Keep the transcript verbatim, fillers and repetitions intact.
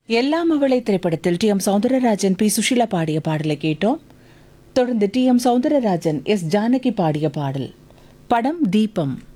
எல்லாம் அவளை திரைப்படத்தில் D M Soundararajan B Sushila பாடிய பாடலை கேட்டோம். தொடர்ந்து D M Soundararajan S Janaki பாடிய பாடல். படம் தீபம்.